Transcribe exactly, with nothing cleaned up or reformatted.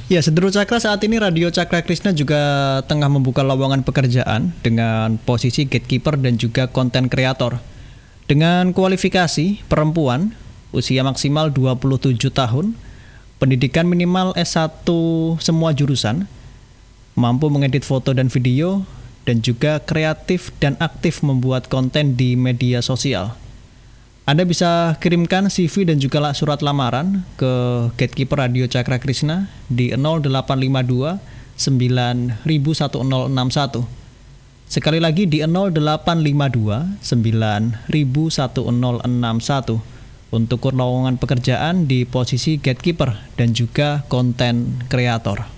Ya, Sedulur Cakra, saat ini Radio Cakra Krishna juga tengah membuka lowongan pekerjaan dengan posisi gatekeeper dan juga konten kreator. Dengan kualifikasi perempuan, usia maksimal dua puluh tujuh tahun, pendidikan minimal S satu semua jurusan, mampu mengedit foto dan video, dan juga kreatif dan aktif membuat konten di media sosial. Anda bisa kirimkan C V dan juga surat lamaran ke Gatekeeper Radio Cakra Krishna di nol delapan lima dua sembilan satu nol enam satu. Sekali lagi di nol delapan lima dua sembilan satu nol enam satu untuk lowongan pekerjaan di posisi Gatekeeper dan juga konten kreator.